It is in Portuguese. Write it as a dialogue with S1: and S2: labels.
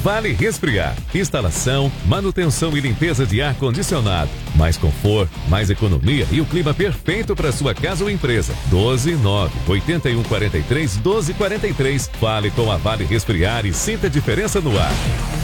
S1: Vale Resfriar. Instalação, manutenção e limpeza de ar-condicionado. Mais conforto, mais economia e o clima perfeito para sua casa ou empresa. 12981431243. Fale com a Vale Resfriar e sinta a diferença no ar.